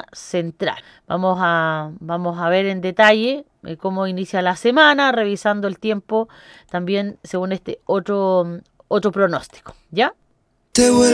zona central. Vamos a ver en detalle cómo inicia la semana, revisando el tiempo también según este otro pronóstico, ¿ya?